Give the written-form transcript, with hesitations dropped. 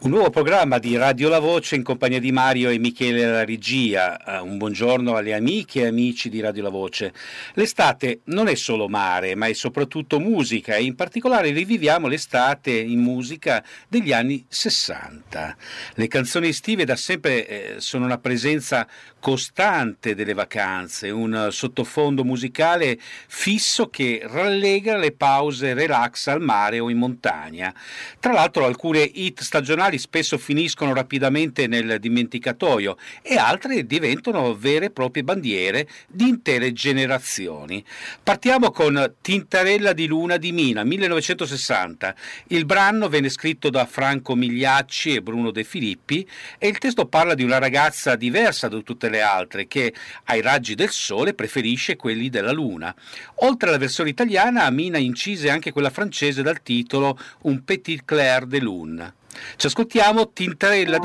Un nuovo programma di Radio La Voce in compagnia di Mario e Michele alla regia. Un buongiorno alle amiche e amici di Radio La Voce. L'estate non è solo mare, ma è soprattutto musica e in particolare riviviamo l'estate in musica degli anni 60. Le canzoni estive da sempre sono una presenza costante delle vacanze, un sottofondo musicale fisso che rallegra le pause relax al mare o in montagna. Tra l'altro alcune hit stagionali spesso finiscono rapidamente nel dimenticatoio e altre diventano vere e proprie bandiere di intere generazioni. Partiamo con Tintarella di Luna di Mina, 1960. Il brano venne scritto da Franco Migliacci e Bruno De Filippi e il testo parla di una ragazza diversa da tutte le altre che ai raggi del sole preferisce quelli della luna. Oltre alla versione italiana, Mina incise anche quella francese dal titolo Un petit clair de lune. Ci ascoltiamo Tintarella di